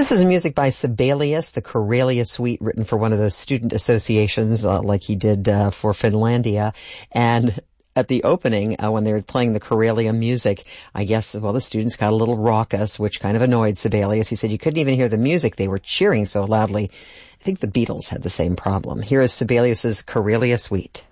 This is music by Sibelius, the Karelia Suite, written for one of those student associations, like he did for Finlandia. And at the opening, when they were playing the Karelia music, I guess, the students got a little raucous, which kind of annoyed Sibelius. He said you couldn't even hear the music. They were cheering so loudly. I think the Beatles had the same problem. Here is Sibelius's Karelia Suite.